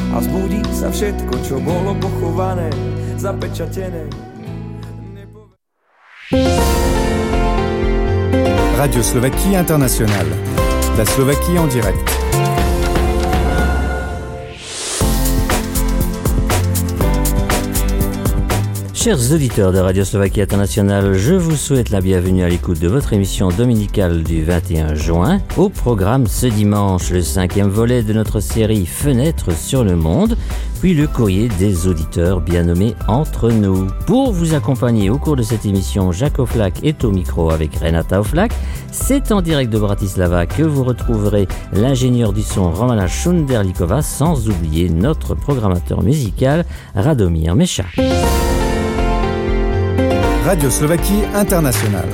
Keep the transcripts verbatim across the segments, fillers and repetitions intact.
a zbudí sa všetko, čo bolo pochované, zapečatené. Radio Slovaquie Internationale. La Slovaquie en direct. Chers auditeurs de Radio Slovaquie Internationale, je vous souhaite la bienvenue à l'écoute de votre émission dominicale du vingt et un juin. Au programme ce dimanche, le cinquième volet de notre série Fenêtres sur le monde, puis le courrier des auditeurs bien nommé Entre nous. Pour vous accompagner au cours de cette émission, Jacques Oflak est au micro avec Renata Oflak. C'est en direct de Bratislava que vous retrouverez l'ingénieur du son Romana Šunderlíková, sans oublier notre programmateur musical Radomír Meša. Radio Slovaquie Internationale.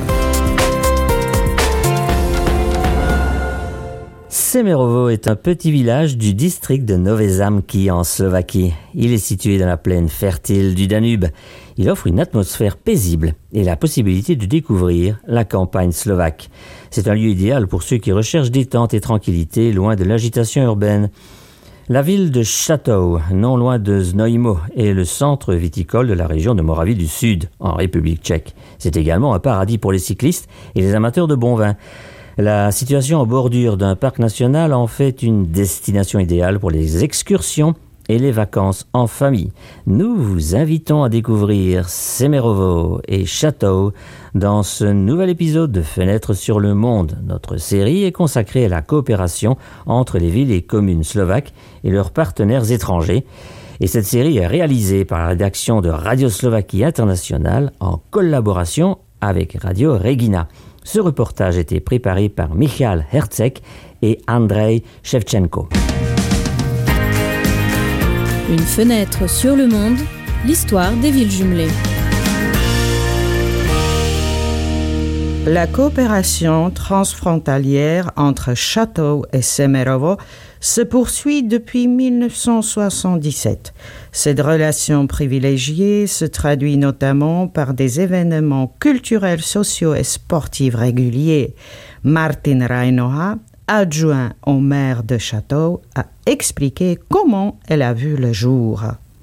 Semerovo est un petit village du district de Nové Zámky en Slovaquie. Il est situé dans la plaine fertile du Danube. Il offre une atmosphère paisible et la possibilité de découvrir la campagne slovaque. C'est un lieu idéal pour ceux qui recherchent détente et tranquillité loin de l'agitation urbaine. La ville de Château, non loin de Znojmo, est le centre viticole de la région de Moravie du Sud, en République tchèque. C'est également un paradis pour les cyclistes et les amateurs de bon vin. La situation en bordure d'un parc national en fait une destination idéale pour les excursions et les vacances en famille. Nous vous invitons à découvrir Semerovo et Château dans ce nouvel épisode de Fenêtres sur le monde. Notre série est consacrée à la coopération entre les villes et communes slovaques et leurs partenaires étrangers. Et cette série est réalisée par la rédaction de Radio Slovaquie Internationale en collaboration avec Radio Regina. Ce reportage a été préparé par Michal Herceg et Andrej Shevchenko. Une fenêtre sur le monde, l'histoire des villes jumelées. La coopération transfrontalière entre Château et Semerovo se poursuit depuis dix-neuf cent soixante-dix-sept. Cette relation privilégiée se traduit notamment par des événements culturels, sociaux et sportifs réguliers. Martin Rajnoha, adjoint au maire de Château, a expliqué comment elle a vu le jour.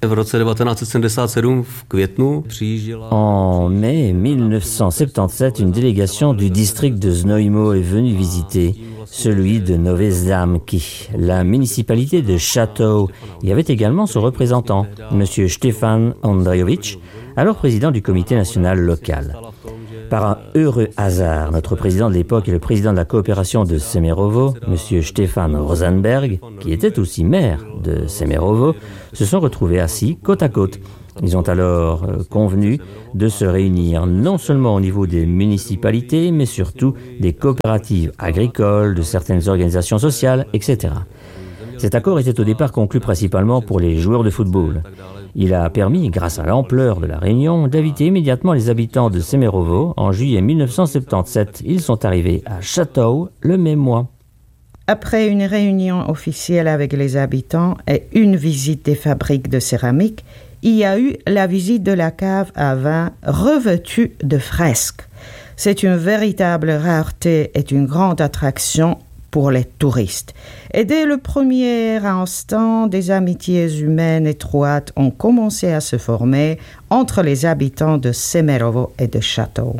En mai dix-neuf cent soixante-dix-sept, une délégation du district de Znojmo est venue visiter celui de Nové Zámky. La municipalité de Château y avait également son représentant, M. Štefan Ondrejovič, alors président du comité national local. Par un heureux hasard, notre président de l'époque et le président de la coopération de Semerovo, M. Štefan Rosenberg, qui était aussi maire de Semerovo, se sont retrouvés assis côte à côte. Ils ont alors euh, convenu de se réunir non seulement au niveau des municipalités, mais surtout des coopératives agricoles, de certaines organisations sociales, et cetera. Cet accord était au départ conclu principalement pour les joueurs de football. Il a permis, grâce à l'ampleur de la réunion, d'inviter immédiatement les habitants de Semerovo. En juillet dix-neuf cent soixante-dix-sept, ils sont arrivés à Château le même mois. Après une réunion officielle avec les habitants et une visite des fabriques de céramique, il y a eu la visite de la cave à vin revêtue de fresques. C'est une véritable rareté et une grande attraction pour les touristes. Et dès le premier instant, des amitiés humaines étroites ont commencé à se former entre les habitants de Semerovo et de Château.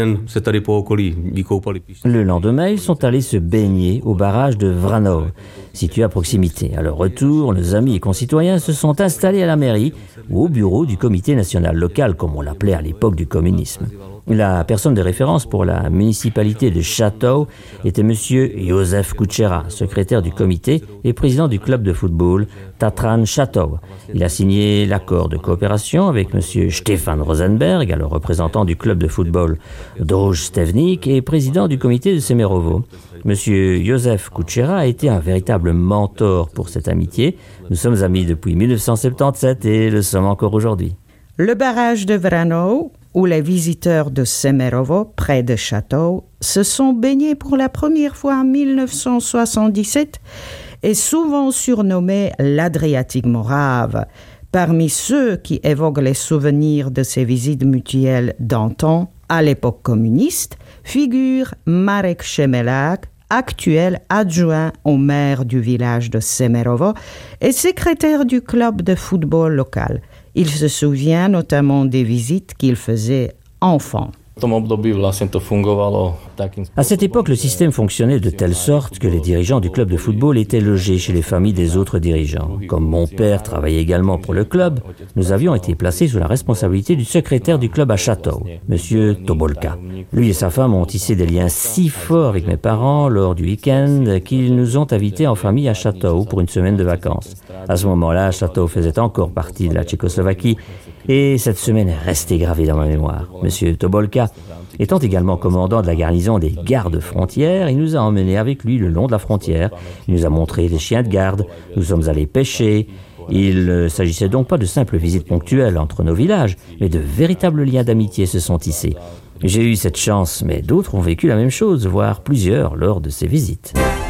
Le lendemain, ils sont allés se baigner au barrage de Vranov, situé à proximité. À leur retour, nos amis et concitoyens se sont installés à la mairie ou au bureau du comité national local, comme on l'appelait à l'époque du communisme. La personne de référence pour la municipalité de Château était M. Josef Kučera, secrétaire du comité et président du club de football Tatran Château. Il a signé l'accord de coopération avec M. Štefan Rosenberg, alors représentant du club de football Druž Stevnik et président du comité de Semerovo. M. Josef Kučera a été un véritable mentor pour cette amitié. Nous sommes amis depuis dix-neuf cent soixante-dix-sept et le sommes encore aujourd'hui. Le barrage de Vranov, où les visiteurs de Semerovo, près de Château, se sont baignés pour la première fois en dix-neuf cent soixante-dix-sept, est souvent surnommé l'Adriatique morave. Parmi ceux qui évoquent les souvenirs de ces visites mutuelles d'antan, à l'époque communiste, figure Marek Šemelák, actuel adjoint au maire du village de Semerovo et secrétaire du club de football local. Il se souvient notamment des visites qu'il faisait enfant. À cette époque, le système fonctionnait de telle sorte que les dirigeants du club de football étaient logés chez les familles des autres dirigeants. Comme mon père travaillait également pour le club, nous avions été placés sous la responsabilité du secrétaire du club à Château, M. Tobolka. Lui et sa femme ont tissé des liens si forts avec mes parents lors du week-end qu'ils nous ont invités en famille à Château pour une semaine de vacances. À ce moment-là, Château faisait encore partie de la Tchécoslovaquie et cette semaine est restée gravée dans ma mémoire. M. Tobolka, étant également commandant de la garnison des gardes-frontières, il nous a emmenés avec lui le long de la frontière. Il nous a montré des chiens de garde, nous sommes allés pêcher. Il ne s'agissait donc pas de simples visites ponctuelles entre nos villages, mais de véritables liens d'amitié se sont tissés. J'ai eu cette chance, mais d'autres ont vécu la même chose, voire plusieurs lors de ces visites.